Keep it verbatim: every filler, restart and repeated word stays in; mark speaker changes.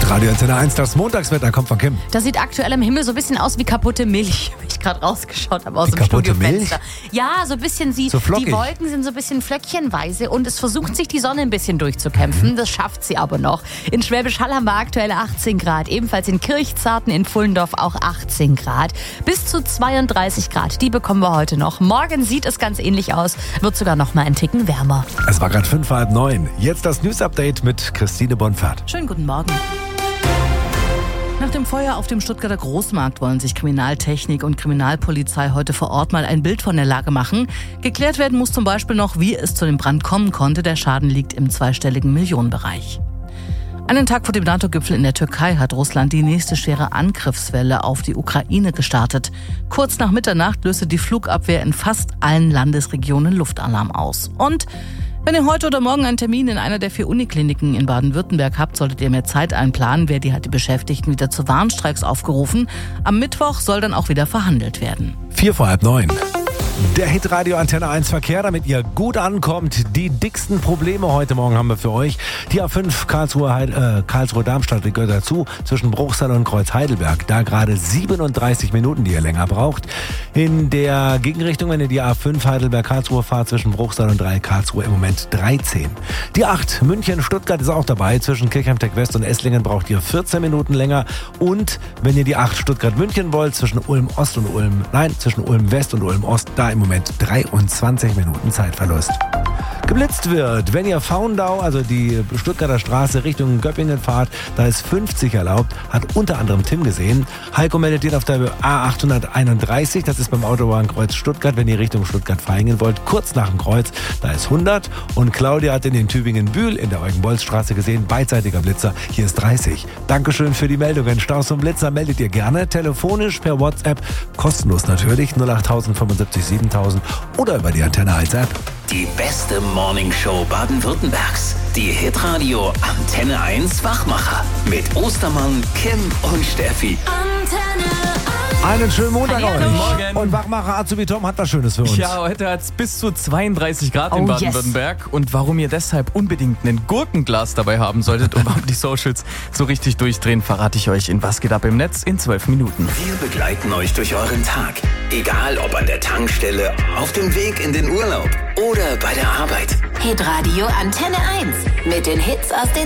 Speaker 1: Hitradio Antenne eins, das Montagswetter kommt von Kim.
Speaker 2: Das sieht aktuell im Himmel so ein bisschen aus wie kaputte Milch, wie ich gerade rausgeschaut habe aus
Speaker 1: Wie
Speaker 2: dem
Speaker 1: kaputte
Speaker 2: Studiofenster. Ja, so ein bisschen, sie,
Speaker 1: So flockig.
Speaker 2: die Wolken sind so ein bisschen flöckchenweise und es versucht sich die Sonne ein bisschen durchzukämpfen.
Speaker 1: Mhm.
Speaker 2: Das schafft sie aber noch. In Schwäbisch Hall haben wir aktuell achtzehn Grad, ebenfalls in Kirchzarten, in Pfullendorf auch achtzehn Grad. Bis zu zweiunddreißig Grad, die bekommen wir heute noch. Morgen sieht es ganz ähnlich aus, wird sogar noch mal ein Ticken wärmer.
Speaker 1: Es war gerade fünf, halb neun. Jetzt das News-Update mit Christine Bonfert.
Speaker 3: Schönen guten Morgen. Nach dem Feuer auf dem Stuttgarter Großmarkt wollen sich Kriminaltechnik und Kriminalpolizei heute vor Ort mal ein Bild von der Lage machen. Geklärt werden muss zum Beispiel noch, wie es zu dem Brand kommen konnte. Der Schaden liegt im zweistelligen Millionenbereich. Einen Tag vor dem NATO-Gipfel in der Türkei hat Russland die nächste schwere Angriffswelle auf die Ukraine gestartet. Kurz nach Mitternacht löste die Flugabwehr in fast allen Landesregionen Luftalarm aus. Und wenn ihr heute oder morgen einen Termin in einer der vier Unikliniken in Baden-Württemberg habt, solltet ihr mehr Zeit einplanen. Verdi hat die Beschäftigten wieder zu Warnstreiks aufgerufen. Am Mittwoch soll dann auch wieder verhandelt werden.
Speaker 1: Vier vor halb neun. Der Hitradio Antenne eins Verkehr, damit ihr gut ankommt. Die dicksten Probleme heute Morgen haben wir für euch. Die A fünf Karlsruhe, äh, Karlsruhe-Darmstadt, die gehört dazu, zwischen Bruchsal und Kreuz-Heidelberg. Da gerade siebenunddreißig Minuten, die ihr länger braucht. In der Gegenrichtung, wenn ihr die A fünf Heidelberg-Karlsruhe fahrt, zwischen Bruchsal und drei Karlsruhe im Moment dreizehn. Die acht München-Stuttgart ist auch dabei. Zwischen Kirchheim-Tech-West und Esslingen braucht ihr vierzehn Minuten länger. Und wenn ihr die acht Stuttgart-München wollt, zwischen Ulm-Ost und Ulm, nein, zwischen Ulm-West und Ulm-Ost, da im Moment dreiundzwanzig Minuten Zeitverlust. Geblitzt wird, wenn ihr Faundau, also die Stuttgarter Straße Richtung Göppingen fahrt, da ist fünfzig erlaubt, hat unter anderem Tim gesehen. Heiko meldet ihn auf der A achthunderteinunddreißig, das ist beim Autobahnkreuz Stuttgart, wenn ihr Richtung Stuttgart-Vaihingen wollt, kurz nach dem Kreuz, da ist hundert. Und Claudia hat in den Tübingen-Bühl in der Eugen-Bolz-Straße gesehen, beidseitiger Blitzer, hier ist dreißig. Dankeschön für die Meldungen. Staus und Blitzer meldet ihr gerne, telefonisch, per WhatsApp, kostenlos natürlich, null acht null null fünfundsiebzig siebentausend oder über die Antenne eins App.
Speaker 4: Die beste Morningshow Baden-Württembergs. Die Hitradio Antenne eins Wachmacher. Mit Ostermann, Kim und Steffi.
Speaker 2: Antenne eins.
Speaker 1: Einen schönen Montag
Speaker 2: Hallo.
Speaker 1: euch.
Speaker 5: Morgen.
Speaker 1: Und Wachmacher Azubi Tom hat was Schönes für uns.
Speaker 5: Ja, heute hat es bis zu zweiunddreißig Grad
Speaker 2: Oh,
Speaker 5: in
Speaker 2: yes.
Speaker 5: Baden-Württemberg. Und warum ihr deshalb unbedingt ein Gurkenglas dabei haben solltet und warum die Socials so richtig durchdrehen, verrate ich euch in Was geht ab im Netz in zwölf Minuten.
Speaker 4: Wir begleiten euch durch euren Tag. Egal ob an der Tankstelle, auf dem Weg in den Urlaub oder bei der Arbeit.
Speaker 6: Hitradio Antenne eins mit den Hits aus den